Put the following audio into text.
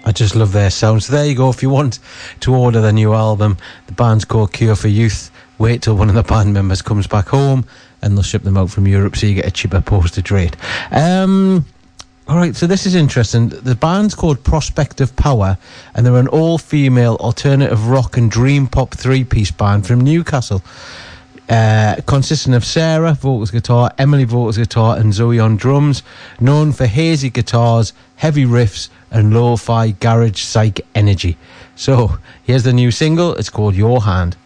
I just love their sound. So there you go. If you want to order the new album, the band's called Cure for Youth. Wait till one of the band members comes back home and they'll ship them out from Europe so you get a cheaper postage rate. All right, so this is interesting. The band's called Prospective Power, and they're an all-female alternative rock and dream pop three-piece band from Newcastle, consisting of Sarah, vocals guitar, Emily, vocals guitar, and Zoe on drums, known for hazy guitars, heavy riffs, and lo-fi garage psych energy. So, here's the new single. It's called Your Hand.